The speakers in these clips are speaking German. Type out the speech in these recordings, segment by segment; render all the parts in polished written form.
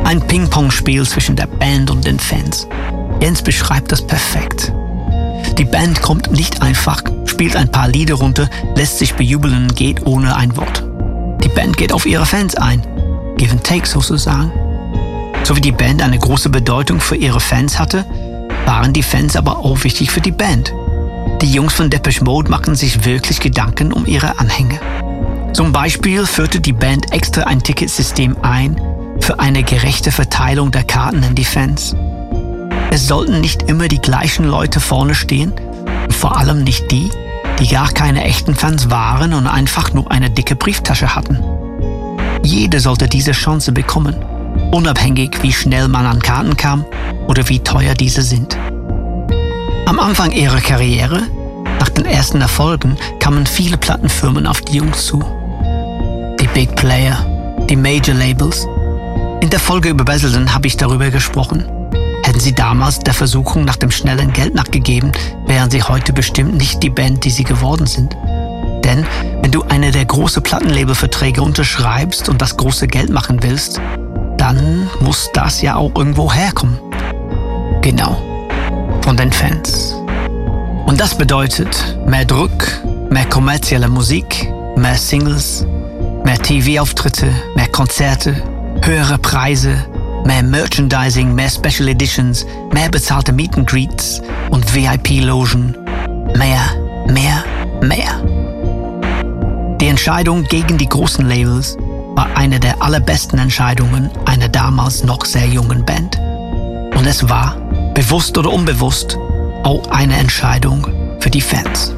Ein Ping-Pong-Spiel zwischen der Band und den Fans. Jens beschreibt das perfekt. Die Band kommt nicht einfach, spielt ein paar Lieder runter, lässt sich bejubeln und geht ohne ein Wort. Die Band geht auf ihre Fans ein. Give and take sozusagen. So wie die Band eine große Bedeutung für ihre Fans hatte, waren die Fans aber auch wichtig für die Band. Die Jungs von Depeche Mode machten sich wirklich Gedanken um ihre Anhänger. Zum Beispiel führte die Band extra ein Ticketsystem ein für eine gerechte Verteilung der Karten an die Fans. Es sollten nicht immer die gleichen Leute vorne stehen und vor allem nicht die, die gar keine echten Fans waren und einfach nur eine dicke Brieftasche hatten. Jeder sollte diese Chance bekommen, unabhängig wie schnell man an Karten kam oder wie teuer diese sind. Am Anfang ihrer Karriere, nach den ersten Erfolgen, kamen viele Plattenfirmen auf die Jungs zu. Die Big Player, die Major Labels. In der Folge über Basildon habe ich darüber gesprochen. Hätten sie damals der Versuchung nach dem schnellen Geld nachgegeben, wären sie heute bestimmt nicht die Band, die sie geworden sind. Denn wenn du eine der großen Plattenlabelverträge unterschreibst und das große Geld machen willst, dann muss das ja auch irgendwo herkommen. Genau, von den Fans. Und das bedeutet mehr Druck, mehr kommerzielle Musik, mehr Singles, mehr TV-Auftritte, mehr Konzerte, höhere Preise, mehr Merchandising, mehr Special Editions, mehr bezahlte Meet and Greets und VIP-Logen. Mehr. Die Entscheidung gegen die großen Labels war eine der allerbesten Entscheidungen einer damals noch sehr jungen Band. Und es war, bewusst oder unbewusst, auch eine Entscheidung für die Fans.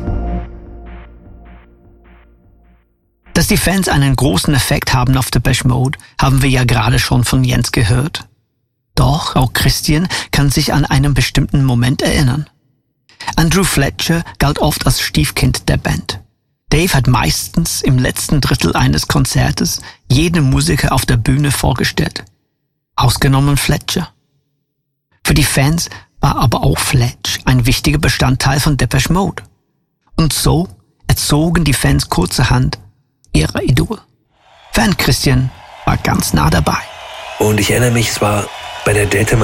Dass die Fans einen großen Effekt haben auf Depeche Mode, haben wir ja gerade schon von Jens gehört. Doch auch Christian kann sich an einen bestimmten Moment erinnern. Andrew Fletcher galt oft als Stiefkind der Band. Dave hat meistens im letzten Drittel eines Konzertes jeden Musiker auf der Bühne vorgestellt. Ausgenommen Fletcher. Für die Fans war aber auch Fletch ein wichtiger Bestandteil von Depeche Mode. Und so erzogen die Fans kurzerhand ihre Idol. Fan Christian war ganz nah dabei. Und ich erinnere mich, es war bei der Delta